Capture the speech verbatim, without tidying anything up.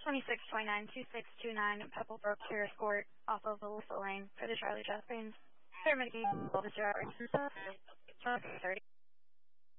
twenty-six twenty-nine two six two nine Pebblebrook Terrace Court off of Alyssa Lane for the Charlie Jasperins. Paramedic Officer thirty.